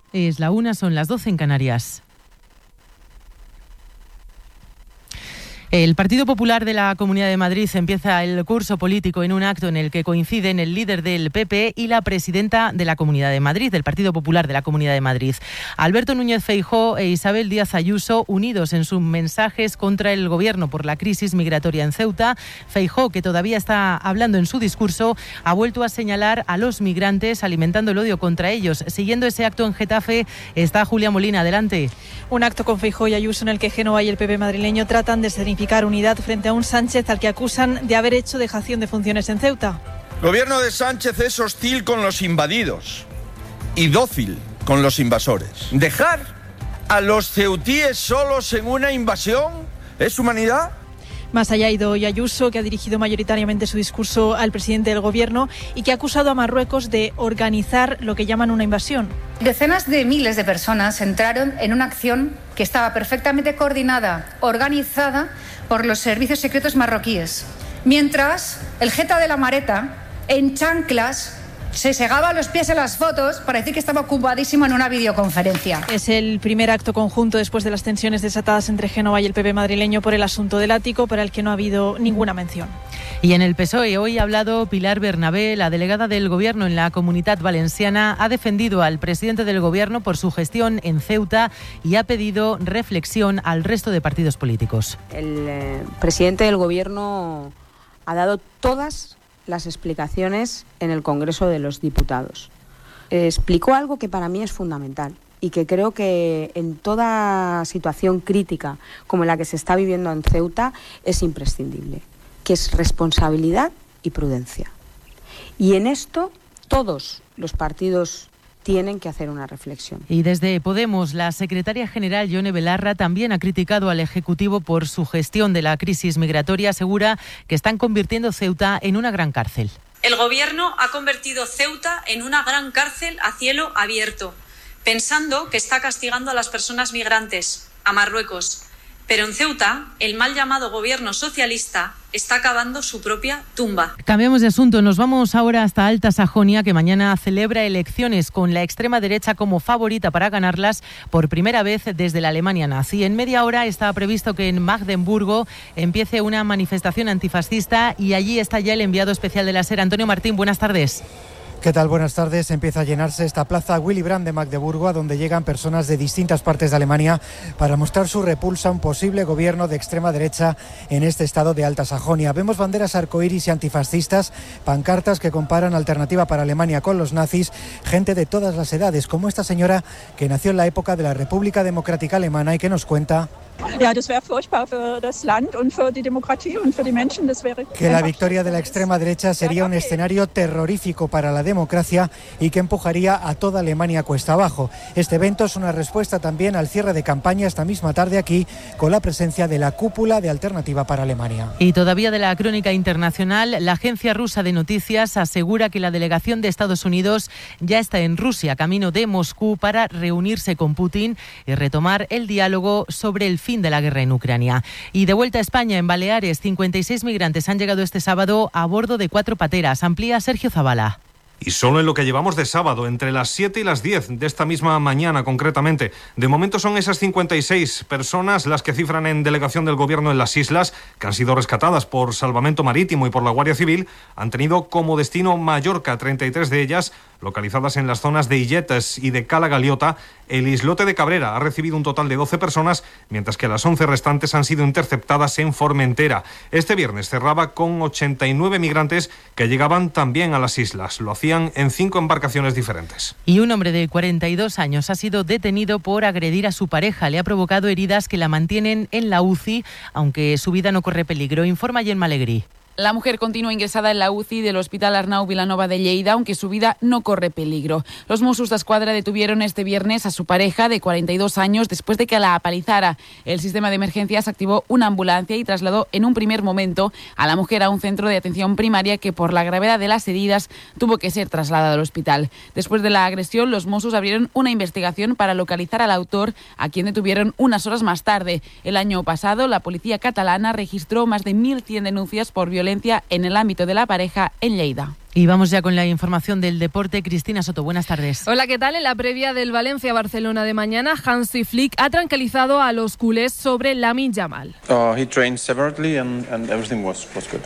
Es la 1, son las 12 en Canarias. El Partido Popular de la Comunidad de Madrid empieza el curso político en un acto en el que coinciden el líder del PP y la presidenta de la Comunidad de Madrid, del Partido Popular de la Comunidad de Madrid. Alberto Núñez Feijóo e Isabel Díaz Ayuso, unidos en sus mensajes contra el Gobierno por la crisis migratoria en Ceuta. Feijóo, que todavía está hablando en su discurso, ha vuelto a señalar a los migrantes alimentando el odio contra ellos. Siguiendo ese acto en Getafe está Julia Molina. Adelante. Un acto con Feijóo y Ayuso en el que Génova y el PP madrileño tratan de significar unidad frente a un Sánchez al que acusan de haber hecho dejación de funciones en Ceuta. El gobierno de Sánchez es hostil con los invadidos y dócil con los invasores. ¿Dejar a los ceutíes solos en una invasión es humanidad? Más allá ha ido hoy Ayuso, que ha dirigido mayoritariamente su discurso al presidente del Gobierno y que ha acusado a Marruecos de organizar lo que llaman una invasión. Decenas de miles de personas entraron en una acción que estaba perfectamente coordinada, organizada por los servicios secretos marroquíes, mientras el jeta de la Mareta, en chanclas, se segaba los pies en las fotos para decir que estaba ocupadísimo en una videoconferencia. Es el primer acto conjunto después de las tensiones desatadas entre Génova y el PP madrileño por el asunto del ático, para el que no ha habido ninguna mención. Y en el PSOE hoy ha hablado Pilar Bernabé, la delegada del Gobierno en la Comunitat Valenciana. Ha defendido al presidente del Gobierno por su gestión en Ceuta y ha pedido reflexión al resto de partidos políticos. El presidente del Gobierno ha dado todas las explicaciones en el Congreso de los Diputados. Explicó algo que para mí es fundamental y que creo que en toda situación crítica como la que se está viviendo en Ceuta es imprescindible, que es responsabilidad y prudencia. Y en esto todos los partidos tienen que hacer una reflexión. Y desde Podemos, la secretaria general Yone Belarra también ha criticado al Ejecutivo por su gestión de la crisis migratoria. Asegura que están convirtiendo Ceuta en una gran cárcel. El Gobierno ha convertido Ceuta en una gran cárcel a cielo abierto, pensando que está castigando a las personas migrantes, a Marruecos. Pero en Ceuta, el mal llamado gobierno socialista está acabando su propia tumba. Cambiamos de asunto. Nos vamos ahora hasta Alta Sajonia, que mañana celebra elecciones con la extrema derecha como favorita para ganarlas por primera vez desde la Alemania nazi. En media hora está previsto que en Magdeburgo empiece una manifestación antifascista y allí está ya el enviado especial de la SER, Antonio Martín. Buenas tardes. ¿Qué tal? Buenas tardes. Empieza a llenarse esta plaza Willy Brandt de Magdeburgo, a donde llegan personas de distintas partes de Alemania para mostrar su repulsa a un posible gobierno de extrema derecha en este estado de Alta Sajonia. Vemos banderas arcoíris y antifascistas, pancartas que comparan Alternativa para Alemania con los nazis, gente de todas las edades, como esta señora que nació en la época de la República Democrática Alemana y que nos cuenta que la victoria de la extrema derecha sería un escenario terrorífico para la democracia y que empujaría a toda Alemania cuesta abajo. Este evento es una respuesta también al cierre de campaña esta misma tarde aquí, con la presencia de la cúpula de Alternativa para Alemania. Y todavía de la crónica internacional, la agencia rusa de noticias asegura que la delegación de Estados Unidos ya está en Rusia, camino de Moscú, para reunirse con Putin y retomar el diálogo sobre el fin de la guerra en Ucrania. Y de vuelta a España, en Baleares, 56 migrantes han llegado este sábado a bordo de 4 pateras. Amplía Sergio Zabala. Y solo en lo que llevamos de sábado, entre las 7 y las 10 de esta misma mañana concretamente. De momento son esas 56 personas las que cifran en delegación del Gobierno en las islas, que han sido rescatadas por Salvamento Marítimo y por la Guardia Civil. Han tenido como destino Mallorca, 33 de ellas localizadas en las zonas de Illetes y de Cala Galiota. El islote de Cabrera ha recibido un total de 12 personas, mientras que las 11 restantes han sido interceptadas en Formentera. Este viernes cerraba con 89 migrantes que llegaban también a las islas. Lo hacían en 5 embarcaciones diferentes. Y un hombre de 42 años ha sido detenido por agredir a su pareja. Le ha provocado heridas que la mantienen en la UCI, aunque su vida no corre peligro. Informa Gemma Alegrí. La mujer continúa ingresada en la UCI del Hospital Arnau Vilanova de Lleida, aunque su vida no corre peligro. Los Mossos d'Esquadra detuvieron este viernes a su pareja de 42 años después de que la apalizara. El sistema de emergencias activó una ambulancia y trasladó en un primer momento a la mujer a un centro de atención primaria que, por la gravedad de las heridas, tuvo que ser trasladada al hospital. Después de la agresión, los Mossos abrieron una investigación para localizar al autor, a quien detuvieron unas horas más tarde. El año pasado, la policía catalana registró más de 1.100 denuncias por violencia violencia en el ámbito de la pareja en Lleida. Y vamos ya con la información del deporte. Cristina Soto, buenas tardes. Hola, ¿qué tal? En la previa del Valencia-Barcelona de mañana, Hansi Flick ha tranquilizado a los culés sobre Lamine Yamal. He trained separately and everything was good.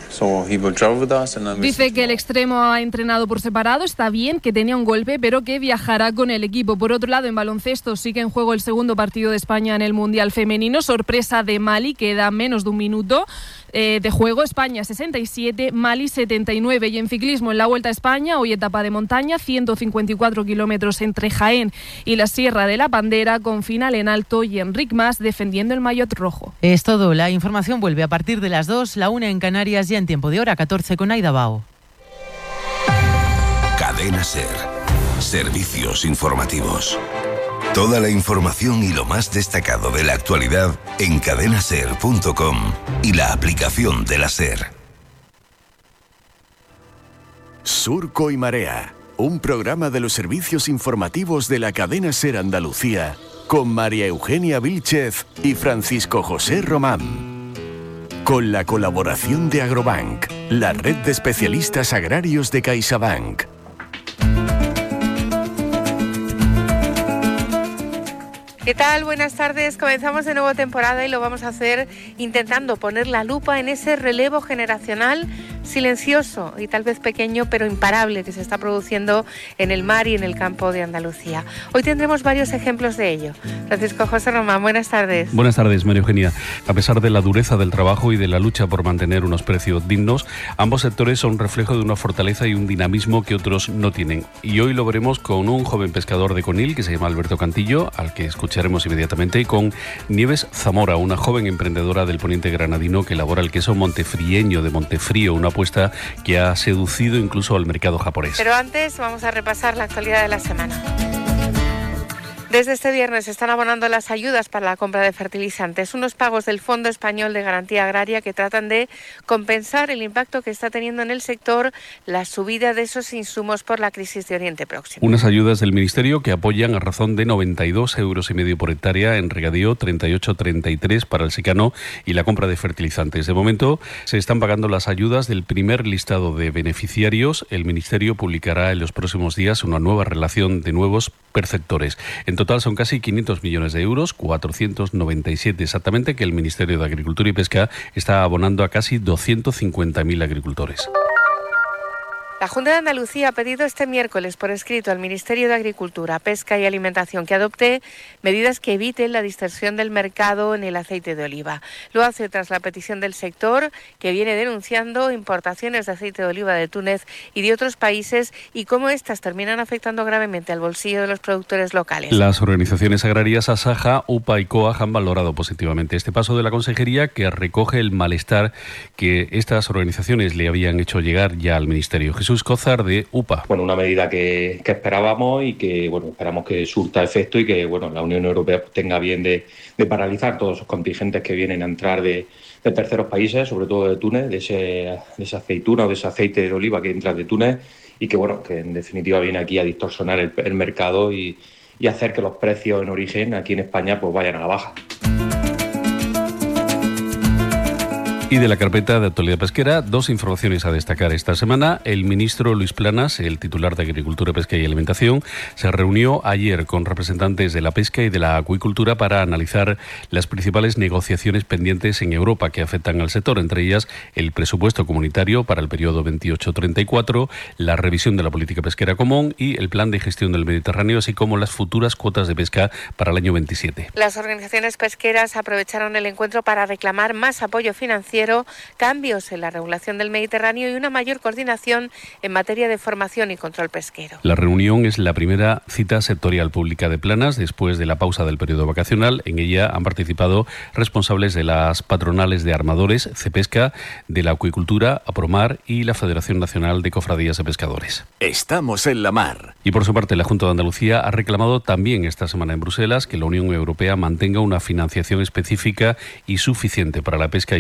Dice que el extremo ha entrenado por separado, está bien, que tenía un golpe, pero que viajará con el equipo. Por otro lado, en baloncesto sigue en juego el segundo partido de España en el Mundial Femenino. Sorpresa de Mali, queda menos de un minuto de juego. España 67, Mali 79. Y en ciclismo, en la Vuelta a España, hoy etapa de montaña, 154 kilómetros entre Jaén y la Sierra de la Bandera, con final en alto y Enric Mas defendiendo el maillot rojo. Es todo. La información vuelve a partir de las 2, la 1 en Canarias, ya en tiempo de hora 14 con Aida Bao. Cadena SER. Servicios informativos. Toda la información y lo más destacado de la actualidad en cadenaser.com y la aplicación de la SER. Surco y Marea, un programa de los servicios informativos de la cadena SER Andalucía, con María Eugenia Vilchez y Francisco José Román. Con la colaboración de Agrobank, la red de especialistas agrarios de CaixaBank. ¿Qué tal? Buenas tardes. Comenzamos de nuevo temporada y lo vamos a hacer intentando poner la lupa en ese relevo generacional silencioso y tal vez pequeño, pero imparable, que se está produciendo en el mar y en el campo de Andalucía. Hoy tendremos varios ejemplos de ello. Francisco José Román, buenas tardes. Buenas tardes, María Eugenia. A pesar de la dureza del trabajo y de la lucha por mantener unos precios dignos, ambos sectores son reflejo de una fortaleza y un dinamismo que otros no tienen. Y hoy lo veremos con un joven pescador de Conil que se llama Alberto Cantillo, al que escucharemos inmediatamente, y con Nieves Zamora, una joven emprendedora del poniente granadino que elabora el queso montefrieño de Montefrío, una apuesta que ha seducido incluso al mercado japonés. Pero antes vamos a repasar la actualidad de la semana. Desde este viernes se están abonando las ayudas para la compra de fertilizantes, unos pagos del Fondo Español de Garantía Agraria que tratan de compensar el impacto que está teniendo en el sector la subida de esos insumos por la crisis de Oriente Próximo. Unas ayudas del Ministerio que apoyan a razón de 92,5 euros por hectárea en regadío, 38,33 para el secano y la compra de fertilizantes. De momento se están pagando las ayudas del primer listado de beneficiarios. El Ministerio publicará en los próximos días una nueva relación de nuevos perceptores. En total son casi 500 millones de euros, 497 exactamente, que el Ministerio de Agricultura y Pesca está abonando a casi 250.000 agricultores. La Junta de Andalucía ha pedido este miércoles por escrito al Ministerio de Agricultura, Pesca y Alimentación que adopte medidas que eviten la distorsión del mercado en el aceite de oliva. Lo hace tras la petición del sector, que viene denunciando importaciones de aceite de oliva de Túnez y de otros países y cómo estas terminan afectando gravemente al bolsillo de los productores locales. Las organizaciones agrarias Asaja, UPA y COAG han valorado positivamente este paso de la Consejería, que recoge el malestar que estas organizaciones le habían hecho llegar ya al Ministerio. Jesús Cózar, de UPA. Bueno, una medida que esperábamos y que esperamos que surta efecto y que la Unión Europea tenga bien de paralizar todos esos contingentes que vienen a entrar de terceros países, sobre todo de Túnez, de esa aceituna o de ese aceite de oliva que entra de Túnez y que en definitiva viene aquí a distorsionar el mercado y hacer que los precios en origen aquí en España vayan a la baja. Y de la carpeta de actualidad pesquera, dos informaciones a destacar esta semana. El ministro Luis Planas, el titular de Agricultura, Pesca y Alimentación, se reunió ayer con representantes de la pesca y de la acuicultura para analizar las principales negociaciones pendientes en Europa que afectan al sector, entre ellas el presupuesto comunitario para el periodo 28-34, la revisión de la política pesquera común y el plan de gestión del Mediterráneo, así como las futuras cuotas de pesca para el año 27. Las organizaciones pesqueras aprovecharon el encuentro para reclamar más apoyo financiero, cambios en la regulación del Mediterráneo y una mayor coordinación en materia de formación y control pesquero. La reunión es la primera cita sectorial pública de Planas después de la pausa del periodo vacacional. En ella han participado responsables de las patronales de armadores, Cepesca, de la acuicultura, Apromar y la Federación Nacional de Cofradías de Pescadores. Estamos en la mar. Y por su parte, la Junta de Andalucía ha reclamado también esta semana en Bruselas que la Unión Europea mantenga una financiación específica y suficiente para la pesca y para la acuicultura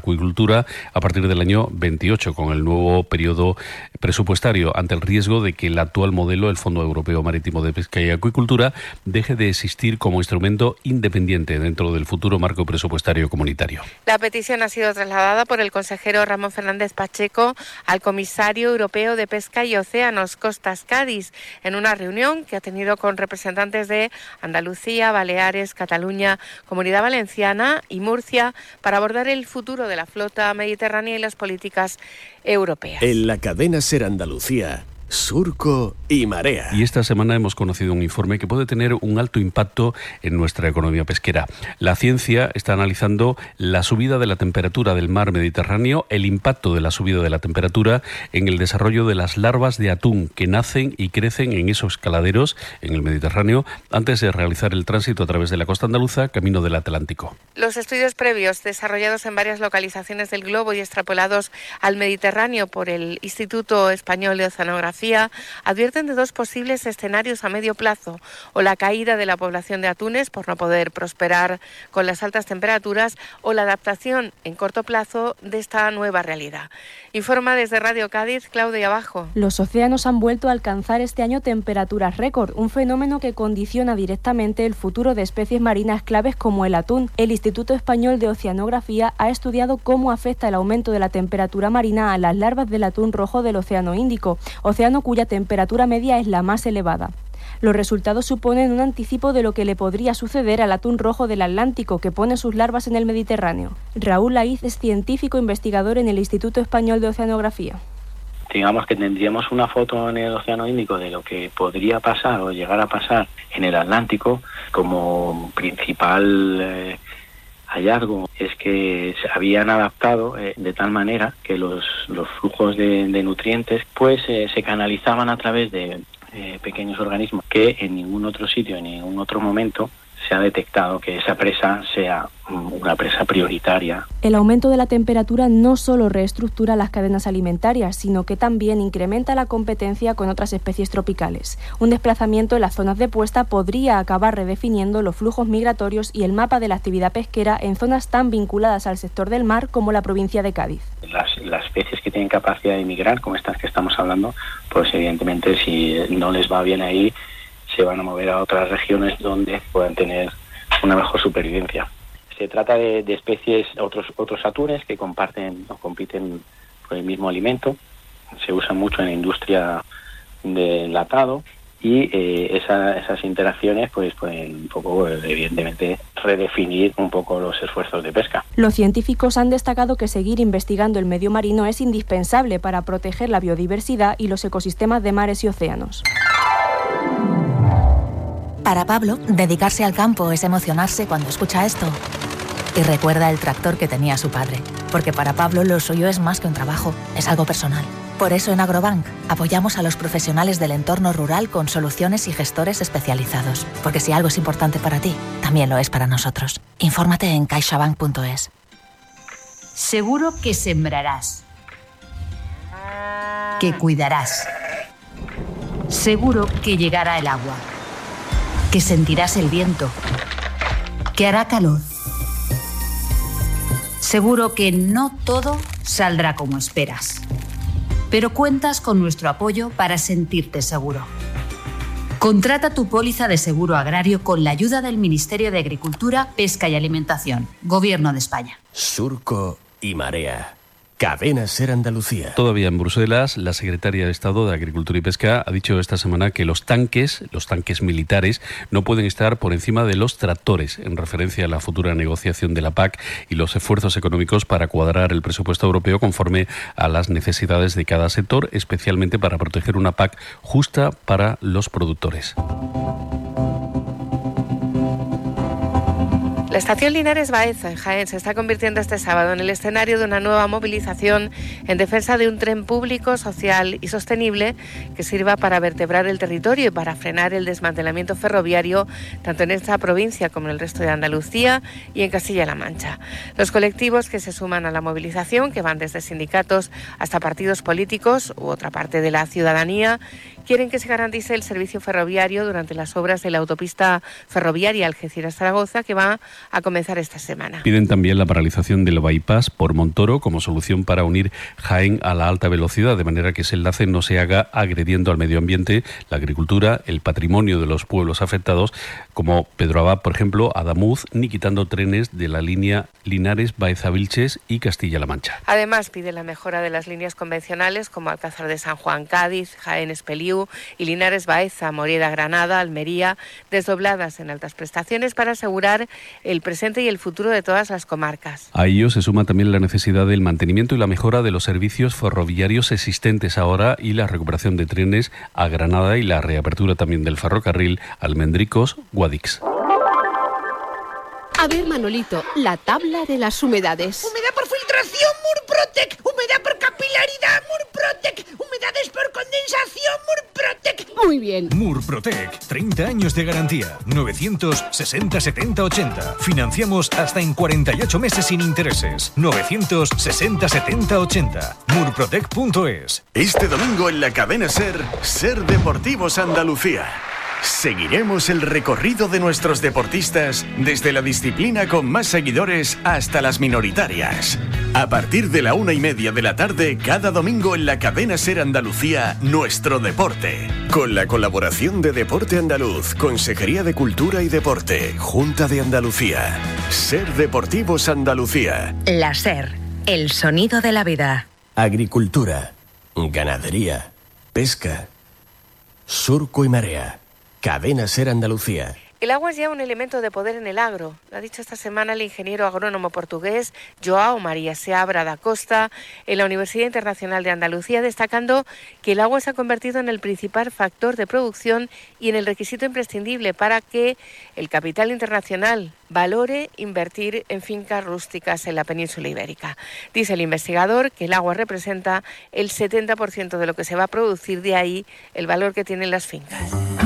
acuicultura a partir del año 28, con el nuevo periodo presupuestario, ante el riesgo de que el actual modelo, el Fondo Europeo Marítimo de Pesca y Acuicultura, deje de existir como instrumento independiente dentro del futuro marco presupuestario comunitario. La petición ha sido trasladada por el consejero Ramón Fernández Pacheco al comisario europeo de Pesca y Océanos, Costas Cádiz, en una reunión que ha tenido con representantes de Andalucía, Baleares, Cataluña, Comunidad Valenciana y Murcia para abordar el futuro de la flota mediterránea y las políticas europeas. En la cadena SER Andalucía, Surco y Marea. Y esta semana hemos conocido un informe que puede tener un alto impacto en nuestra economía pesquera. La ciencia está analizando la subida de la temperatura del mar Mediterráneo, el impacto de la subida de la temperatura en el desarrollo de las larvas de atún que nacen y crecen en esos caladeros en el Mediterráneo antes de realizar el tránsito a través de la costa andaluza camino del Atlántico. Los estudios previos desarrollados en varias localizaciones del globo y extrapolados al Mediterráneo por el Instituto Español de Oceanografía advierten de dos posibles escenarios a medio plazo: o la caída de la población de atunes por no poder prosperar con las altas temperaturas, o la adaptación en corto plazo de esta nueva realidad. Informa desde Radio Cádiz, Claudia Abajo. Los océanos han vuelto a alcanzar este año temperaturas récord, un fenómeno que condiciona directamente el futuro de especies marinas claves como el atún. El Instituto Español de Oceanografía ha estudiado cómo afecta el aumento de la temperatura marina a las larvas del atún rojo del Océano Índico, océano cuya temperatura media es la más elevada. Los resultados suponen un anticipo de lo que le podría suceder al atún rojo del Atlántico, que pone sus larvas en el Mediterráneo. Raúl Laiz es científico investigador en el Instituto Español de Oceanografía. Digamos que tendríamos una foto en el Océano Índico de lo que podría pasar o llegar a pasar en el Atlántico. Como principal hallazgo es que se habían adaptado de tal manera que los flujos de nutrientes pues se canalizaban a través de pequeños organismos que en ningún otro sitio, en ningún otro momento se ha detectado que esa presa sea una presa prioritaria. El aumento de la temperatura no solo reestructura las cadenas alimentarias, sino que también incrementa la competencia con otras especies tropicales. Un desplazamiento en las zonas de puesta podría acabar redefiniendo los flujos migratorios y el mapa de la actividad pesquera en zonas tan vinculadas al sector del mar como la provincia de Cádiz. Las especies que tienen capacidad de migrar, como estas que estamos hablando, pues evidentemente si no les va bien ahí, se van a mover a otras regiones donde puedan tener una mejor supervivencia. Se trata de especies, otros atunes que comparten o compiten por el mismo alimento. Se usan mucho en la industria de enlatado y esas interacciones pues pueden un poco, evidentemente, redefinir un poco los esfuerzos de pesca. Los científicos han destacado que seguir investigando el medio marino es indispensable para proteger la biodiversidad y los ecosistemas de mares y océanos. Para Pablo, dedicarse al campo es emocionarse cuando escucha esto. Y recuerda el tractor que tenía su padre. Porque para Pablo lo suyo es más que un trabajo, es algo personal. Por eso en Agrobank apoyamos a los profesionales del entorno rural con soluciones y gestores especializados. Porque si algo es importante para ti, también lo es para nosotros. Infórmate en caixabank.es. Seguro que sembrarás. Que cuidarás. Seguro que llegará el agua. Que sentirás el viento, que hará calor. Seguro que no todo saldrá como esperas, pero cuentas con nuestro apoyo para sentirte seguro. Contrata tu póliza de seguro agrario con la ayuda del Ministerio de Agricultura, Pesca y Alimentación, Gobierno de España. Surco y Marea. Cadena SER Andalucía. Todavía en Bruselas, la secretaria de Estado de Agricultura y Pesca ha dicho esta semana que los tanques militares no pueden estar por encima de los tractores, en referencia a la futura negociación de la PAC y los esfuerzos económicos para cuadrar el presupuesto europeo conforme a las necesidades de cada sector, especialmente para proteger una PAC justa para los productores. La estación Linares Baeza, en Jaén, se está convirtiendo este sábado en el escenario de una nueva movilización en defensa de un tren público, social y sostenible que sirva para vertebrar el territorio y para frenar el desmantelamiento ferroviario tanto en esta provincia como en el resto de Andalucía y en Castilla-La Mancha. Los colectivos que se suman a la movilización, que van desde sindicatos hasta partidos políticos u otra parte de la ciudadanía, quieren que se garantice el servicio ferroviario durante las obras de la autopista ferroviaria Algeciras-Zaragoza, que va a comenzar esta semana. Piden también la paralización del bypass por Montoro como solución para unir Jaén a la alta velocidad, de manera que ese enlace no se haga agrediendo al medio ambiente, la agricultura, el patrimonio de los pueblos afectados, como Pedro Abad, por ejemplo, Adamuz, ni quitando trenes de la línea Linares-Baeza-Vilches y Castilla-La Mancha. Además, pide la mejora de las líneas convencionales como Alcázar de San Juan-Cádiz, Jaén-Espeliú y Linares-Baeza, Morieda-Granada, Almería, desdobladas en altas prestaciones para asegurar el presente y el futuro de todas las comarcas. A ello se suma también la necesidad del mantenimiento y la mejora de los servicios ferroviarios existentes ahora y la recuperación de trenes a Granada y la reapertura también del ferrocarril Almendricos-Guadix. A ver, Manolito, la tabla de las humedades. Humedad por filtración, Murprotec. Humedad por capilaridad, Murprotec. Humedades por condensación, Murprotec. Muy bien. Murprotec, 30 años de garantía. 960 70 80. Financiamos hasta en 48 meses sin intereses. 960 70 80. Murprotec.es. Este domingo en la cadena SER, SER Deportivos Andalucía. Seguiremos el recorrido de nuestros deportistas desde la disciplina con más seguidores hasta las minoritarias. A partir de la 1:30 de la tarde, cada domingo en la cadena SER Andalucía, Nuestro Deporte. Con la colaboración de Deporte Andaluz, Consejería de Cultura y Deporte, Junta de Andalucía. SER Deportivos Andalucía. La SER, el sonido de la vida. Agricultura, ganadería, pesca, surco y marea. Cadena SER Andalucía. El agua es ya un elemento de poder en el agro. Lo ha dicho esta semana el ingeniero agrónomo portugués João María Seabra da Costa en la Universidad Internacional de Andalucía, destacando que el agua se ha convertido en el principal factor de producción y en el requisito imprescindible para que el capital internacional valore invertir en fincas rústicas en la península ibérica. Dice el investigador que el agua representa el 70% de lo que se va a producir, de ahí el valor que tienen las fincas.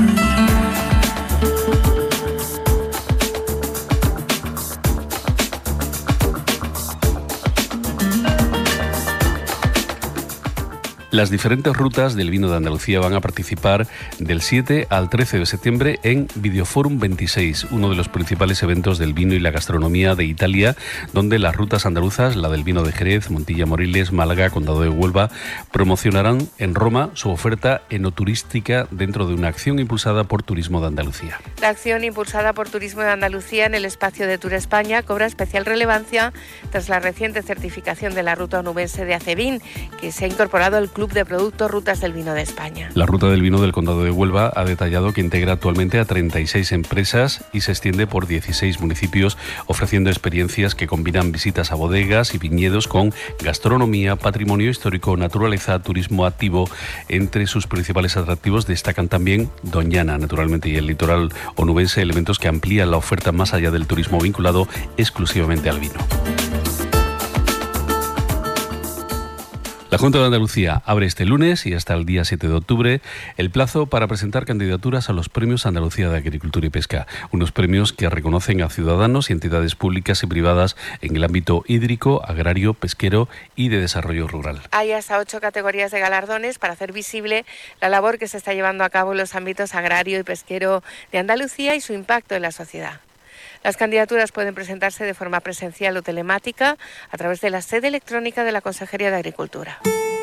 Las diferentes rutas del vino de Andalucía van a participar del 7 al 13 de septiembre en Videoforum 26, uno de los principales eventos del vino y la gastronomía de Italia, donde las rutas andaluzas, la del vino de Jerez, Montilla, Moriles, Málaga, Condado de Huelva, promocionarán en Roma su oferta enoturística dentro de una acción impulsada por Turismo de Andalucía. La acción impulsada por Turismo de Andalucía en el espacio de Tour España cobra especial relevancia tras la reciente certificación de la ruta onubense de Acevín, que se ha incorporado al Club de Productos Rutas del Vino de España. La ruta del vino del Condado de Huelva ha detallado que integra actualmente a 36 empresas y se extiende por 16 municipios, ofreciendo experiencias que combinan visitas a bodegas y viñedos con gastronomía, patrimonio histórico, naturaleza, turismo activo. Entre sus principales atractivos destacan también Doñana, naturalmente, y el litoral onubense, elementos que amplían la oferta más allá del turismo vinculado exclusivamente al vino. La Junta de Andalucía abre este lunes y hasta el día 7 de octubre el plazo para presentar candidaturas a los Premios Andalucía de Agricultura y Pesca, unos premios que reconocen a ciudadanos y entidades públicas y privadas en el ámbito hídrico, agrario, pesquero y de desarrollo rural. Hay hasta 8 categorías de galardones para hacer visible la labor que se está llevando a cabo en los ámbitos agrario y pesquero de Andalucía y su impacto en la sociedad. Las candidaturas pueden presentarse de forma presencial o telemática a través de la sede electrónica de la Consejería de Agricultura.